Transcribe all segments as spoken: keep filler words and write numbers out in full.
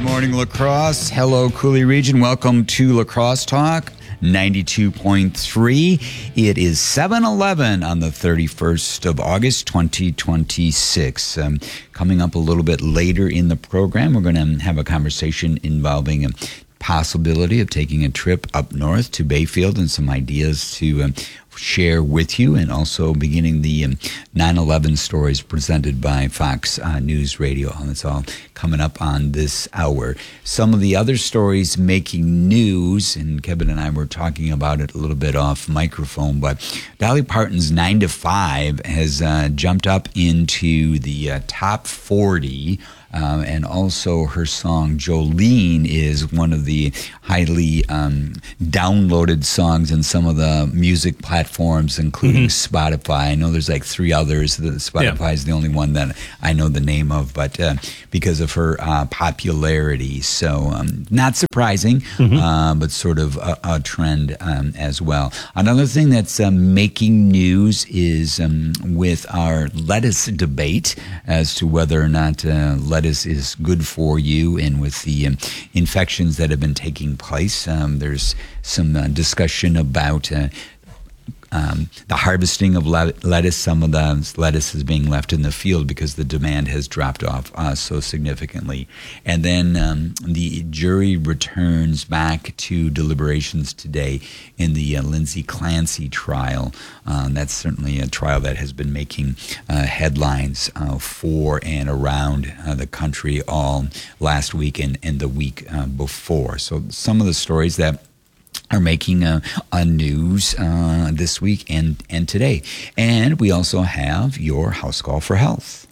Good morning, La Crosse. Hello, Coulee Region. Welcome to La Crosse Talk ninety-two point three. It is seven eleven on the thirty-first of August, twenty twenty-six. Um, coming up a little bit later in the program, we're going to have a conversation involving a possibility of taking a trip up north to Bayfield and some ideas to um, share with you, and also beginning the um, nine eleven stories presented by Fox uh, News Radio. And it's all coming up on this hour. Some of the other stories making news, and Kevin and I were talking about it a little bit off microphone, but Dolly Parton's nine to five has uh, jumped up into the uh, top forty. Um, and also her song Jolene is one of the highly um, downloaded songs in some of the music platforms, including mm-hmm. Spotify. I know there's like three others. The Spotify yeah. is the only one that I know the name of, but uh, because of her uh, popularity. So um, not surprising, mm-hmm. uh, but sort of a, a trend um, as well. Another thing that's um, making news is um, with our lettuce debate as to whether or not uh, lettuce Lettuce is good for you, and with the um, infections that have been taking place, um, there's some uh, discussion about uh, um, the harvesting of le- lettuce. Some of the lettuce is being left in the field because the demand has dropped off uh, so significantly. And then um, the jury returns back to deliberations today in the uh, Lindsay Clancy trial. Um, that's certainly a trial that has been making uh, headlines uh, for and around uh, the country all last week and, and the week uh, before. So some of the stories that are making a, a news uh, this week and, and today. And we also have your House Call for Health.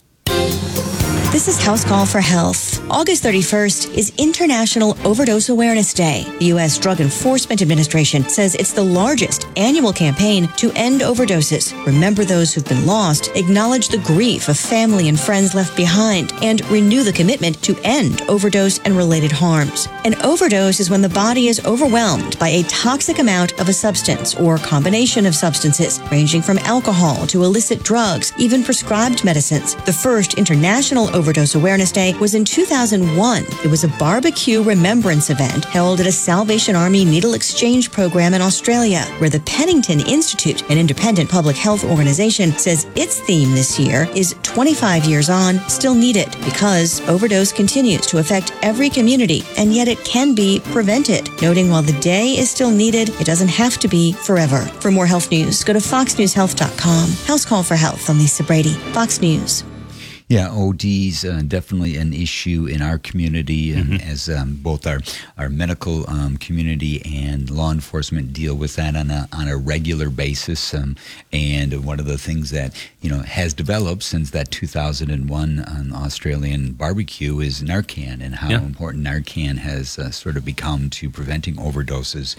This is House Call for Health. August thirty-first is International Overdose Awareness Day. The U S Drug Enforcement Administration says it's the largest annual campaign to end overdoses. Remember those who've been lost, acknowledge the grief of family and friends left behind, and renew the commitment to end overdose and related harms. An overdose is when the body is overwhelmed by a toxic amount of a substance or combination of substances, ranging from alcohol to illicit drugs, even prescribed medicines. The first International Overdose Awareness Day was in two thousand one. It was a barbecue remembrance event held at a Salvation Army needle exchange program in Australia, where the Pennington Institute, an independent public health organization, says its theme this year is twenty-five years on, still needed, because overdose continues to affect every community, and yet it can be prevented. Noting while the day is still needed, it doesn't have to be forever. For more health news, go to fox news health dot com. House Call for Health. I'm Lisa Brady, Fox News. Yeah, O D's uh, definitely an issue in our community, and mm-hmm. as um, both our our medical um, community and law enforcement deal with that on a on a regular basis. Um, and one of the things that you know has developed since that two thousand one um, Australian barbecue is Narcan, and how yeah. important Narcan has uh, sort of become to preventing overdoses.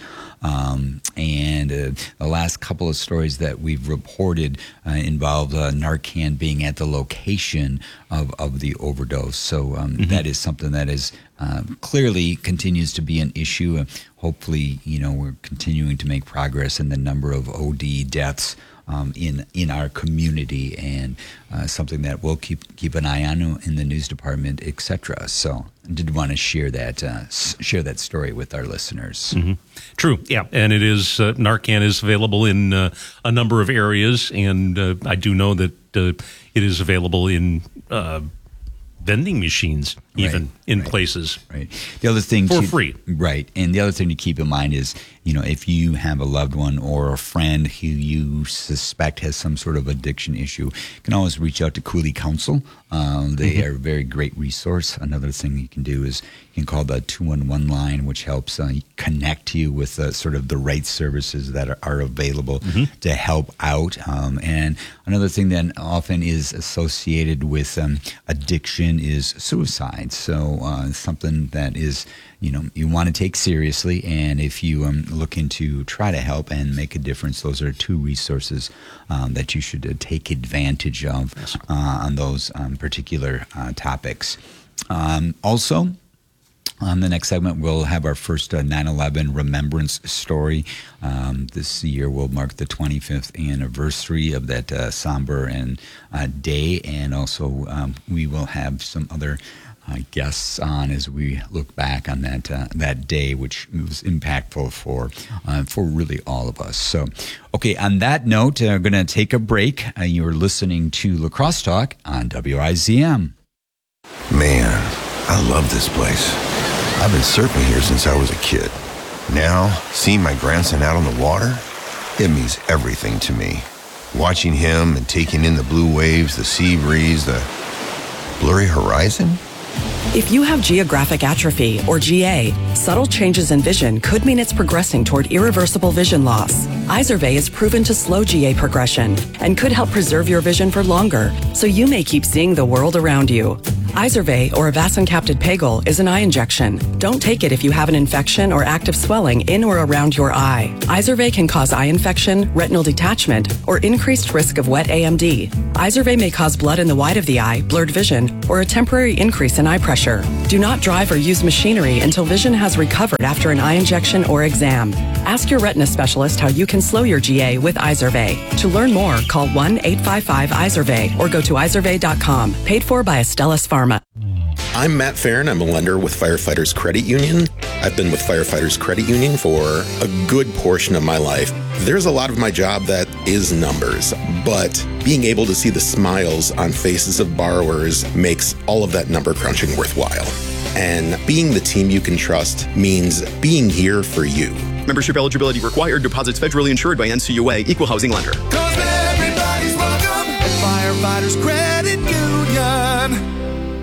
Um, and uh, the last couple of stories that we've reported uh, involve uh, Narcan being at the location of, of the overdose. So um, mm-hmm. that is something that is um, clearly continues to be an issue. Uh, hopefully, you know, we're continuing to make progress in the number of O D deaths um, in in our community, and uh, something that we'll keep keep an eye on in the news department, et cetera. So I did want to share that uh, share that story with our listeners. Mm-hmm. True, yeah, and it is uh, Narcan is available in uh, a number of areas, and uh, I do know that uh, it is available in uh, vending machines, even right, in right, places. Right. The other thing for to, free, right, and the other thing to keep in mind is, you know, if you have a loved one or a friend who you suspect has some sort of addiction issue, you can always reach out to Coulee Counsel. Um, they mm-hmm. are a very great resource. Another thing you can do is you can call the two one one line, which helps uh, connect you with uh, sort of the right services that are, are available mm-hmm. to help out. Um, and another thing that often is associated with um, addiction is suicide. So uh, something that is, you know, you want to take seriously, and if you um, looking to try to help and make a difference, those are two resources um, that you should uh, take advantage of uh, on those um, particular uh, topics. Um, also, on the next segment, we'll have our first uh, nine eleven remembrance story. Um, this year will mark the twenty-fifth anniversary of that uh, somber and uh, day, and also um, we will have some other uh, guests on as we look back on that uh, that day, which was impactful for uh, for really all of us. So, okay, on that note, uh, we're going to take a break. Uh, you're listening to Lacrosse Talk on W I Z M. Man, I love this place. I've been surfing here since I was a kid. Now, seeing my grandson out on the water, it means everything to me. Watching him and taking in the blue waves, the sea breeze, the blurry horizon. If you have geographic atrophy, or G A, subtle changes in vision could mean it's progressing toward irreversible vision loss. Izervay is proven to slow G A progression and could help preserve your vision for longer, so you may keep seeing the world around you. Izervay, or avacincaptad pegol, is an eye injection. Don't take it if you have an infection or active swelling in or around your eye. Izervay can cause eye infection, retinal detachment, or increased risk of wet A M D. Izervay may cause blood in the white of the eye, blurred vision, or a temporary increase in eye pressure. Do not drive or use machinery until vision has recovered after an eye injection or exam. Ask your retina specialist how you can slow your G A with Izervay. To learn more, call one eight five five Izervay or go to izervay dot com. Paid for by Astellas Pharma. I'm Matt Farron. I'm a lender with Firefighters Credit Union. I've been with Firefighters Credit Union for a good portion of my life. There's a lot of my job that is numbers, but being able to see the smiles on faces of borrowers makes all of that number crunching worthwhile. And being the team you can trust means being here for you. Membership eligibility required. Deposits federally insured by N C U A. Equal housing lender. Cause everybody's welcome at Firefighters Credit Union.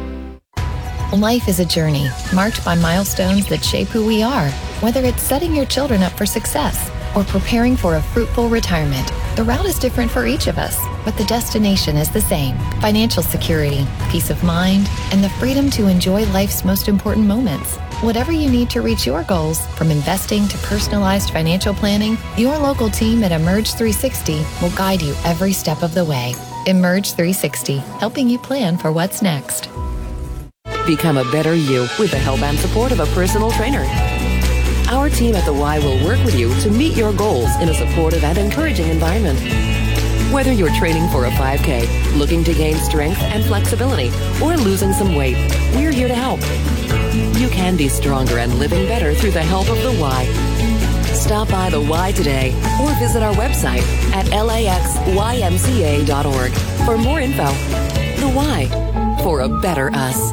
Life is a journey marked by milestones that shape who we are. Whether it's setting your children up for success or preparing for a fruitful retirement, the route is different for each of us, but the destination is the same. Financial security, peace of mind, and the freedom to enjoy life's most important moments. Whatever you need to reach your goals, from investing to personalized financial planning, your local team at Emerge three sixty will guide you every step of the way. Emerge three sixty, helping you plan for what's next. Become a better you with the help and support of a personal trainer. Our team at The Y will work with you to meet your goals in a supportive and encouraging environment. Whether you're training for a five K, looking to gain strength and flexibility, or losing some weight, we're here to help. You can be stronger and living better through the help of The Y. Stop by The Y today or visit our website at L A X Y M C A dot org for more info. The Y, for a better us.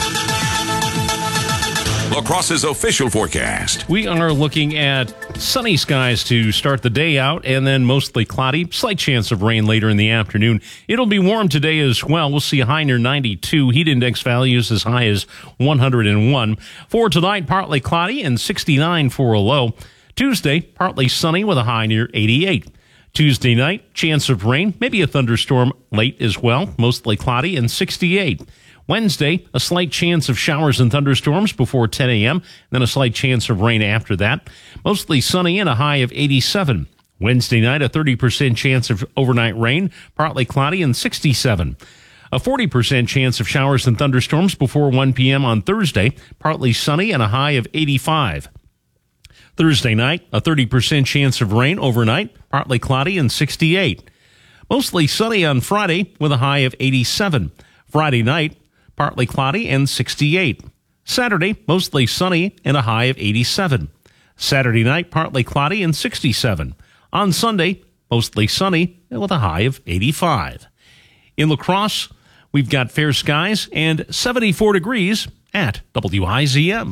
Lacrosse's official forecast. We are looking at sunny skies to start the day out, and then mostly cloudy. Slight chance of rain later in the afternoon. It'll be warm today as well. We'll see a high near ninety-two. Heat index values as high as one hundred one. For tonight, partly cloudy and sixty-nine for a low. Tuesday, partly sunny with a high near eighty-eight. Tuesday night, chance of rain, maybe a thunderstorm late as well. Mostly cloudy and sixty-eight. Wednesday, a slight chance of showers and thunderstorms before ten a.m., then a slight chance of rain after that. Mostly sunny and a high of eighty-seven. Wednesday night, a thirty percent chance of overnight rain, partly cloudy and sixty-seven. A forty percent chance of showers and thunderstorms before one p.m. on Thursday, partly sunny and a high of eighty-five. Thursday night, a thirty percent chance of rain overnight, partly cloudy and sixty-eight. Mostly sunny on Friday with a high of eighty-seven. Friday night, partly cloudy and sixty-eight. Saturday, mostly sunny and a high of eighty-seven. Saturday night, partly cloudy and sixty-seven. On Sunday, mostly sunny with a high of eighty-five. In La Crosse, we've got fair skies and seventy-four degrees at W I Z M.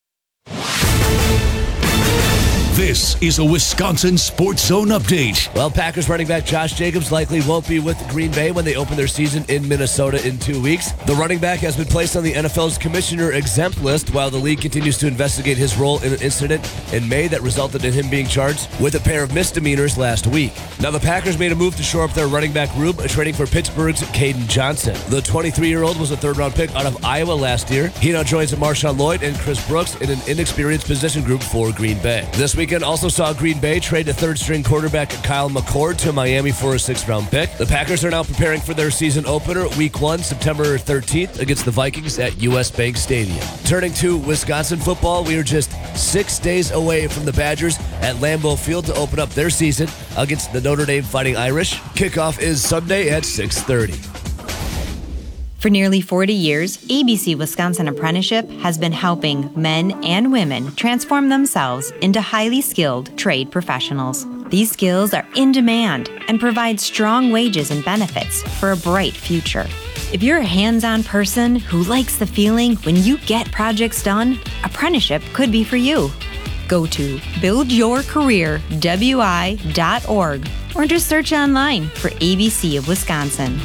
This is a Wisconsin Sports Zone update. Well, Packers running back Josh Jacobs likely won't be with Green Bay when they open their season in Minnesota in two weeks. The running back has been placed on the N F L's commissioner exempt list while the league continues to investigate his role in an incident in May that resulted in him being charged with a pair of misdemeanors last week. Now, the Packers made a move to shore up their running back room, trading for Pittsburgh's Caden Johnson. The twenty-three-year-old was a third-round pick out of Iowa last year. He now joins Marshawn Lloyd and Chris Brooks in an inexperienced position group for Green Bay. This week, Weekend also saw Green Bay trade a third-string quarterback Kyle McCord to Miami for a sixth-round pick. The Packers are now preparing for their season opener, Week one, September thirteenth, against the Vikings at U S Bank Stadium. Turning to Wisconsin football, we are just six days away from the Badgers at Lambeau Field to open up their season against the Notre Dame Fighting Irish. Kickoff is Sunday at six thirty. For nearly forty years, A B C Wisconsin Apprenticeship has been helping men and women transform themselves into highly skilled trade professionals. These skills are in demand and provide strong wages and benefits for a bright future. If you're a hands-on person who likes the feeling when you get projects done, apprenticeship could be for you. Go to build your career w i dot org or just search online for A B C of Wisconsin.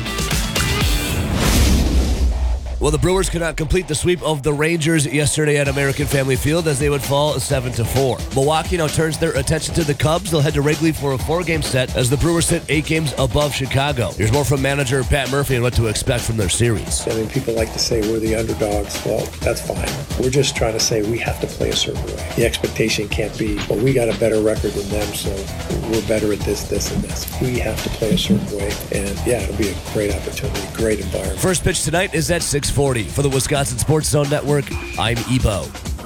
Well, the Brewers could not complete the sweep of the Rangers yesterday at American Family Field as they would fall seven to four. Milwaukee now turns their attention to the Cubs. They'll head to Wrigley for a four-game set as the Brewers sit eight games above Chicago. Here's more from manager Pat Murphy and what to expect from their series. I mean, people like to say we're the underdogs. Well, that's fine. We're just trying to say we have to play a certain way. The expectation can't be, well, we got a better record than them, so we're better at this, this, and this. We have to play a certain way, and yeah, it'll be a great opportunity, great environment. First pitch tonight is at six forty. For the Wisconsin Sports Zone Network, I'm Ebo.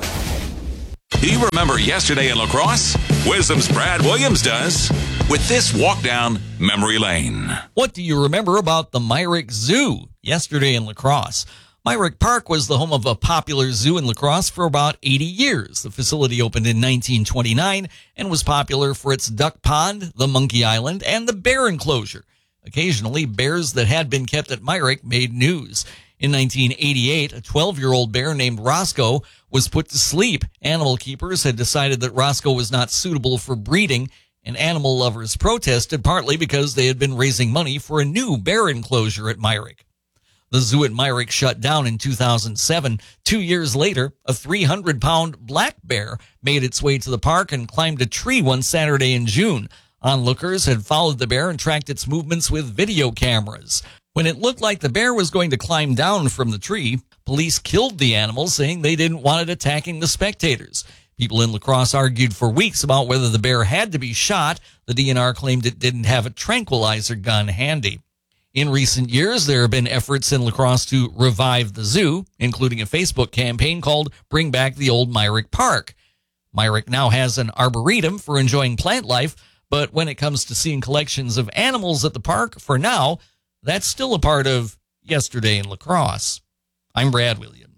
Do you remember yesterday in lacrosse? Wisdom's Brad Williams does with this walk down memory lane. What do you remember about the Myrick Zoo yesterday in lacrosse? Myrick Park was the home of a popular zoo in lacrosse for about eighty years. The facility opened in nineteen twenty-nine and was popular for its duck pond, the monkey island, and the bear enclosure. Occasionally, bears that had been kept at Myrick made news. In nineteen eighty-eight, a twelve-year-old bear named Roscoe was put to sleep. Animal keepers had decided that Roscoe was not suitable for breeding, and animal lovers protested partly because they had been raising money for a new bear enclosure at Myrick. The zoo at Myrick shut down in two thousand seven. Two years later, a three hundred pound black bear made its way to the park and climbed a tree one Saturday in June. Onlookers had followed the bear and tracked its movements with video cameras. When it looked like the bear was going to climb down from the tree, police killed the animal, saying they didn't want it attacking the spectators. People in lacrosse argued for weeks about whether the bear had to be shot. The D N R claimed it didn't have a tranquilizer gun handy. In recent years, there have been efforts in lacrosse to revive the zoo, including a Facebook campaign called Bring Back the Old Myrick Park. Myrick now has an arboretum for enjoying plant life, but when it comes to seeing collections of animals at the park, for now, that's still a part of yesterday in lacrosse. I'm Brad Williams.